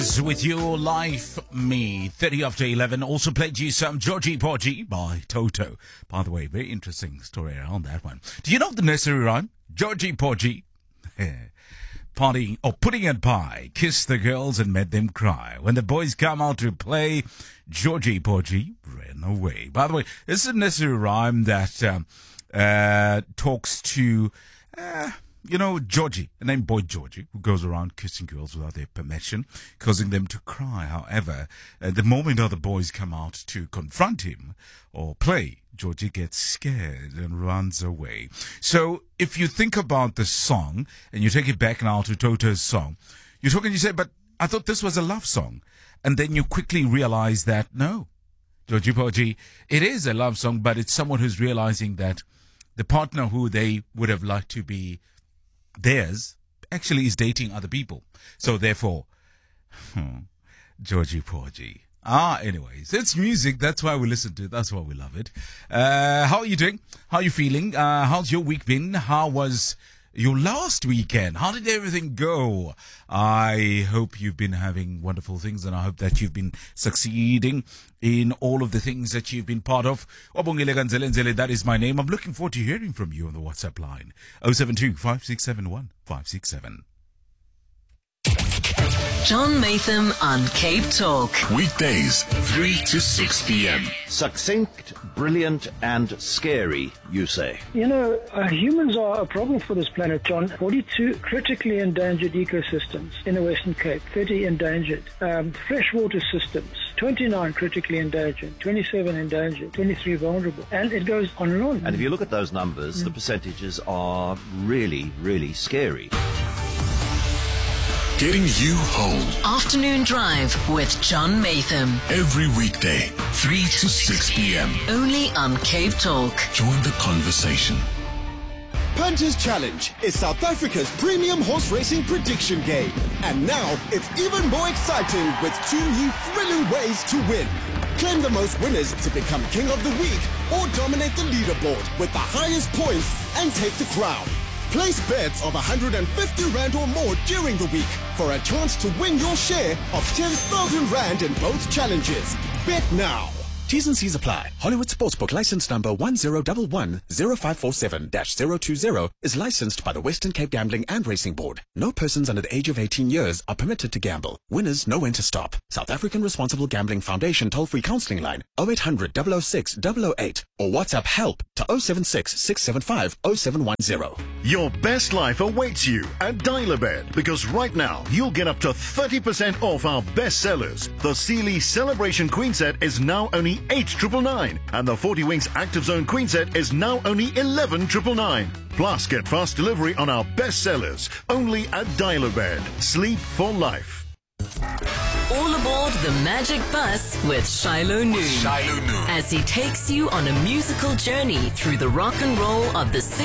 With Your Life, Me, 30 after 11. Also played you some Georgie Porgy by Toto. By the way, very interesting story around that one. Do you know the nursery rhyme? Georgie Porgy. Partying or pudding and pie, kissed the girls and made them cry. When the boys come out to play, Georgie Porgy ran away. By the way, this is a nursery rhyme that talks to... Georgie, a named boy Georgie, who goes around kissing girls without their permission, causing them to cry. However, the moment other boys come out to confront him or play, Georgie gets scared and runs away. So if you think about the song and you take it back now to Toto's song, you say, but I thought this was a love song. And then you quickly realize that, no, Georgie Porgy, it is a love song, but it's someone who's realizing that the partner who they would have liked to be theirs actually is dating other people. So therefore, Georgie Porgy. Anyways, it's music. That's why we listen to it. That's why we love it. How are you doing? How are you feeling? How's your week been? How was your last weekend? How did everything go? I hope you've been having wonderful things, and I hope that you've been succeeding in all of the things that you've been part of. Obongile Ganzelenzele, that is my name. I'm looking forward to hearing from you on the WhatsApp line. 072-567-1567. John Maytham on Cape Talk. Weekdays, 3 to 6 p.m. Succinct, brilliant, and scary, you say? You know, humans are a problem for this planet, John. 42 critically endangered ecosystems in the Western Cape, 30 endangered. Freshwater systems, 29 critically endangered, 27 endangered, 23 vulnerable. And it goes on and on. And if you look at those numbers, the percentages are really, really scary. Getting you home Afternoon Drive with John Maytham. every weekday, 3 to 6 p.m. Only on Cape Talk. Join the conversation. Punters Challenge is South Africa's premium horse racing prediction game. And now it's even more exciting with 2 new thrilling ways to win. Claim the most winners to become King of the Week or dominate the leaderboard with the highest points and take the crown. Place bets of 150 Rand or more during the week for a chance to win your share of 10,000 Rand in both challenges. Bet now. T's and C's apply. Hollywood Sportsbook license number 1011-0547-020 is licensed by the Western Cape Gambling and Racing Board. No persons under the age of 18 years are permitted to gamble. Winners know when to stop. South African Responsible Gambling Foundation toll-free counseling line 0800 006 008 or WhatsApp help to 076 675 0710. Your best life awaits you at Dial-A-Bed, because right now you'll get up to 30% off our best sellers. The Sealy Celebration Queen Set is now only 8,999, and the 40 Winks Active Zone Queen Set is now only 11,999. Plus, get fast delivery on our best sellers only at Dial-A-Bed. Sleep for life. All aboard the Magic Bus with Shiloh Noon. Shiloh Noon. As he takes you on a musical journey through the rock and roll of the